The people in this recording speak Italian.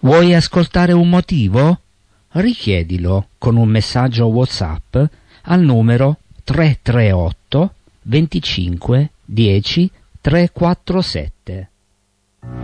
Vuoi ascoltare un motivo? Richiedilo con un messaggio WhatsApp al numero 338 25 10 347.